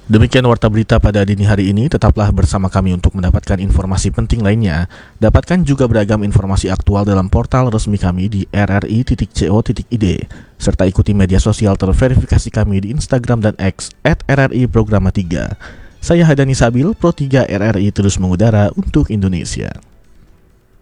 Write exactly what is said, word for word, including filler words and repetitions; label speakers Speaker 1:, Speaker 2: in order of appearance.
Speaker 1: Demikian warta berita pada dini hari ini. Tetaplah bersama kami untuk mendapatkan informasi penting lainnya. Dapatkan juga beragam informasi aktual dalam portal resmi kami di r r i titik co titik i d serta ikuti media sosial terverifikasi kami di Instagram dan X at r r i programa tiga. Saya Hadani Sabil, Pro tiga R R I terus mengudara untuk Indonesia.